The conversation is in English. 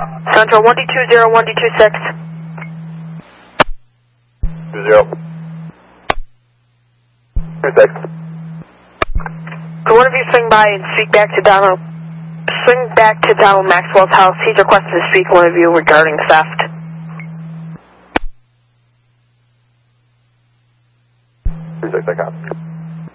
Central 1D20, 1D26. 20. 26. Could one of you swing by and swing back to Donald Maxwell's house? He's requested to speak to one of you regarding theft. 26, I got.